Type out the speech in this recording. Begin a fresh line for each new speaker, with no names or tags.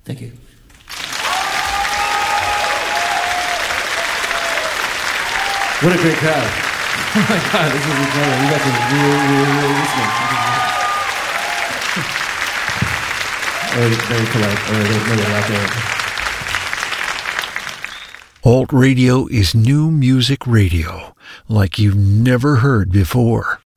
Thank you. What a great crowd. Oh my God, this is incredible. You guys are really listening. Very polite. There's nobody out there.
Alt radio is new music radio like you've never heard before.